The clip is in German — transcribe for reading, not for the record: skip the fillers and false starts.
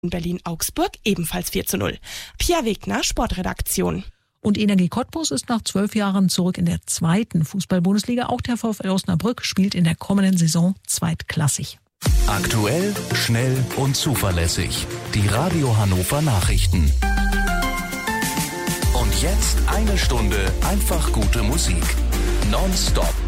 Berlin-Augsburg ebenfalls 4:0. Pia Wegner, Sportredaktion. Und Energie Cottbus ist nach 12 Jahren zurück in der 2. Fußball-Bundesliga. Auch der VfL Osnabrück spielt in der kommenden Saison zweitklassig. Aktuell, schnell und zuverlässig. Die Radio Hannover Nachrichten. Und jetzt 1 Stunde einfach gute Musik. Nonstop.